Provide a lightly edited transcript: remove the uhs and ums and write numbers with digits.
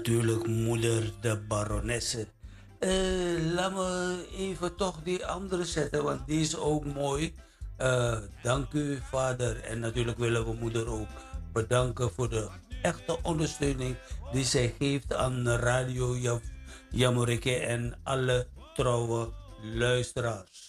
natuurlijk moeder de baronesse. Laat me even toch die andere zetten, want die is ook mooi. Dank u, vader. En natuurlijk willen we moeder ook bedanken voor de echte ondersteuning die zij geeft aan Radio Jamorike en alle trouwe luisteraars.